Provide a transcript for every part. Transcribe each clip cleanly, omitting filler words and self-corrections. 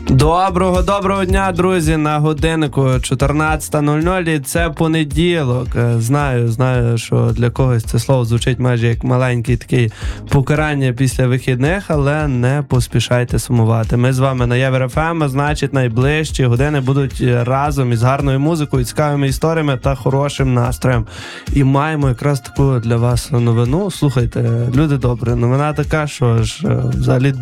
Доброго дня, друзі, на годиннику 14:00, і це понеділок. Знаю, що для когось це слово звучить майже як маленький такий покарання після вихідних, але не поспішайте сумувати. Ми з вами на Євер ФМ, значить найближчі години будуть разом із гарною музикою, цікавими історіями та хорошим настроєм. І маємо якраз таку для вас новину. Слухайте, люди добрі, новина така, що ж взагалі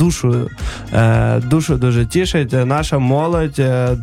душу дуже тішить. Наша молодь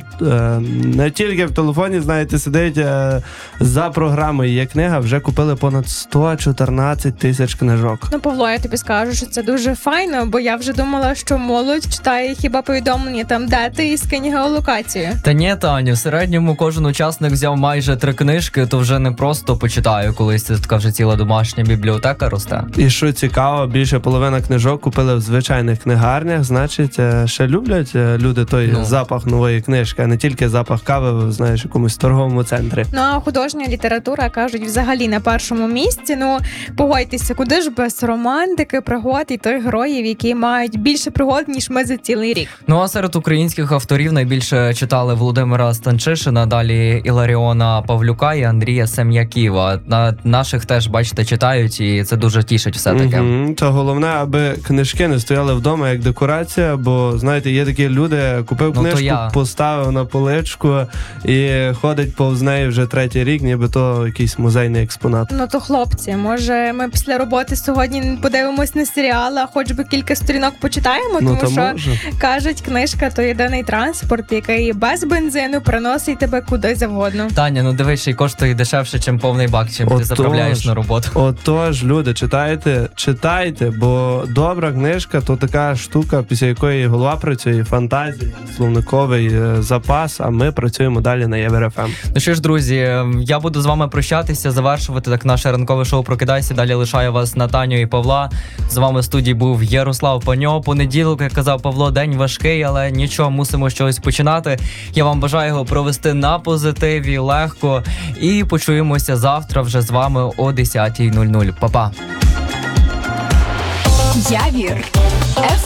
не тільки в телефоні, знаєте, сидить за програмою «Є книга», вже купили понад 114 тисяч книжок. Ну, Павло, я тобі скажу, що це дуже файно, бо я вже думала, що молодь читає хіба повідомлення там, де ти і скинь геолокацію. Та ні, Таню, в середньому кожен учасник взяв майже 3 книжки, то вже не просто почитаю, колись це така вже ціла домашня бібліотека росте. І що цікаво, більше половина книжок купили в звичайних книгарнях, значить, ще люблять люди той запах нової книжки, а не тільки запах кави, знаєш, в якомусь торговому центрі. Ну, а художня література, кажуть, взагалі на першому місці. Ну, погодьтеся, куди ж без романтики, пригод і тих героїв, які мають більше пригод, ніж ми за цілий рік. Ну, а серед українських авторів найбільше читали Володимира Станчишина, далі Іларіона Павлюка і Андрія Сем'яківа. Наших теж, бачите, читають, і це дуже тішить все-таки. Це головне, аби книжки не стояли вдома як декорація, бо, знаєте, є такі люди, купив книжку, поставив на поличку і ходить повз неї вже 3-й рік, ніби то якийсь музейний експонат. Ну то, хлопці, може ми після роботи сьогодні подивимось на серіал, а хоч би кілька сторінок почитаємо, тому що, кажуть, книжка – то єдиний транспорт, який без бензину приносить тебе куди завгодно. Таня, ну дивись, ще й коштує дешевше, чим повний бак, чим ти заправляєш на роботу. Отож, люди, читайте, бо добра книжка – то така штука, після якої голова працює, фантазія, словниковий запас, а ми працюємо далі на Євер ФМ. Ну що ж, друзі, я буду з вами прощатися, завершувати так наше ранкове шоу «Прокидайся». Далі лишаю вас на Таню і Павла. З вами в студії був Ярослав Паньо. Понеділок, як казав Павло, день важкий, але нічого, мусимо щось починати. Я вам бажаю його провести на позитиві, легко. І почуємося завтра вже з вами о 10:00. Па-па. Явір.